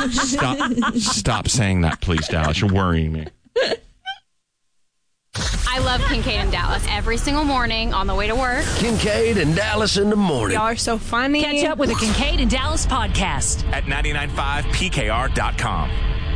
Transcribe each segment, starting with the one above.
Stop saying that, please, Dallas. You're worrying me. I love Kincaid and Dallas every single morning on the way to work. Kincaid and Dallas in the morning. Y'all are so funny. Catch up with the Kincaid and Dallas podcast at 995pkr.com.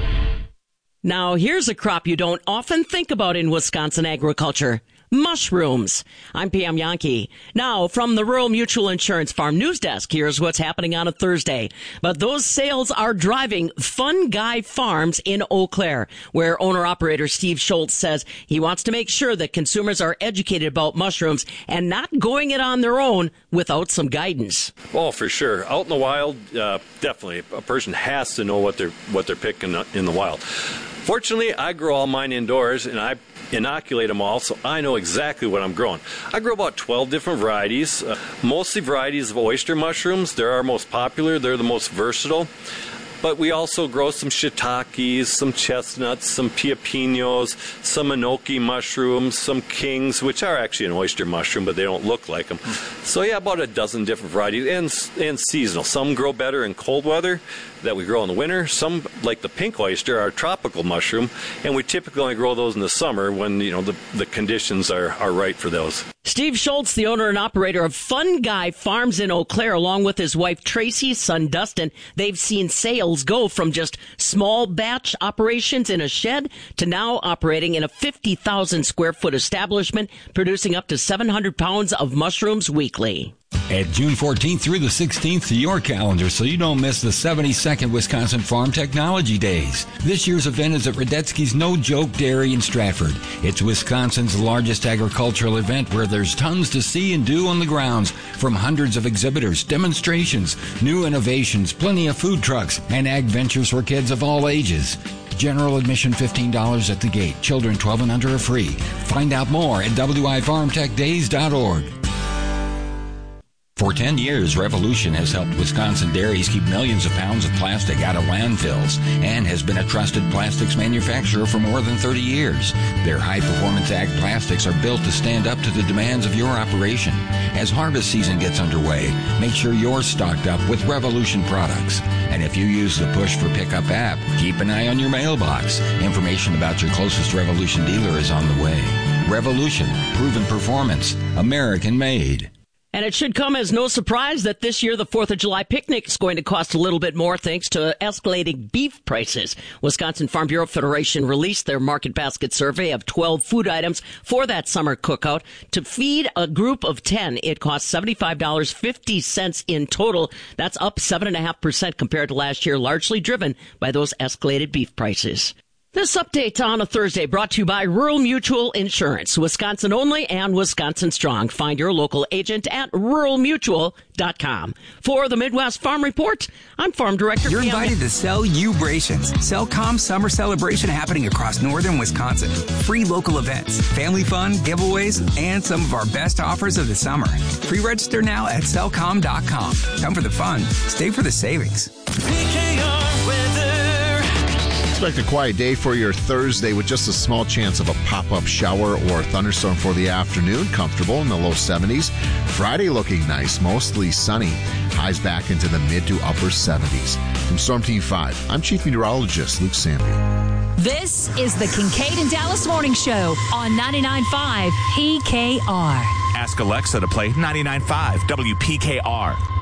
Now, here's a crop you don't often think about in Wisconsin agriculture. Mushrooms. I'm Pam Yankee. Now, from the Rural Mutual Insurance Farm News Desk, here's what's happening on a Thursday. But those sales are driving Fun Guy Farms in Eau Claire, where owner-operator Steve Schultz says he wants to make sure that consumers are educated about mushrooms and not going it on their own without some guidance. Oh, for sure. Out in the wild, definitely. A person has to know what they're picking in the wild. Fortunately, I grow all mine indoors, and I inoculate them all, so I know exactly what I'm growing. I grow about 12 different varieties, mostly varieties of oyster mushrooms. They're our most popular. They're the most versatile. But we also grow some shiitakes, some chestnuts, some piapinos, some enoki mushrooms, some kings, which are actually an oyster mushroom, but they don't look like them. So yeah, about a dozen different varieties, and seasonal. Some grow better in cold weather that we grow in the winter. Some, like the pink oyster, are a tropical mushroom, and we typically only grow those in the summer when the conditions are right for those. Steve Schultz, the owner and operator of Fun Guy Farms in Eau Claire, along with his wife Tracy, son Dustin, they've seen sales go from just small batch operations in a shed to now operating in a 50,000 square foot establishment, producing up to 700 pounds of mushrooms weekly. Add June 14th through the 16th to your calendar so you don't miss the 72nd Wisconsin Farm Technology Days. This year's event is at Radetzky's No Joke Dairy in Stratford. It's Wisconsin's largest agricultural event where there's tons to see and do on the grounds, from hundreds of exhibitors, demonstrations, new innovations, plenty of food trucks, and ag ventures for kids of all ages. General admission $15 at the gate. Children 12 and under are free. Find out more at wifarmtechdays.org. For 10 years, Revolution has helped Wisconsin dairies keep millions of pounds of plastic out of landfills and has been a trusted plastics manufacturer for more than 30 years. Their high-performance ag plastics are built to stand up to the demands of your operation. As harvest season gets underway, make sure you're stocked up with Revolution products. And if you use the Push for Pickup app, keep an eye on your mailbox. Information about your closest Revolution dealer is on the way. Revolution, proven performance, American-made. And it should come as no surprise that this year the 4th of July picnic is going to cost a little bit more thanks to escalating beef prices. Wisconsin Farm Bureau Federation released their market basket survey of 12 food items for that summer cookout. To feed a group of 10, it costs $75.50 in total. That's up 7.5% compared to last year, largely driven by those escalated beef prices. This update on a Thursday brought to you by Rural Mutual Insurance, Wisconsin only and Wisconsin strong. Find your local agent at ruralmutual.com. For the Midwest Farm Report, I'm Farm Director. You're invited to Cellubrations, Cellcom summer celebration happening across northern Wisconsin. Free local events, family fun, giveaways, and some of our best offers of the summer. Pre-register now at cellcom.com. Come for the fun, stay for the savings. PKR weather. Expect a quiet day for your Thursday with just a small chance of a pop-up shower or thunderstorm for the afternoon. Comfortable in the low 70s. Friday looking nice, mostly sunny. Highs back into the mid to upper 70s. From Storm Team 5, I'm Chief Meteorologist Luke Samby. This is the Kincaid and Dallas Morning Show on 99.5 PKR. Ask Alexa to play 99.5 WPKR.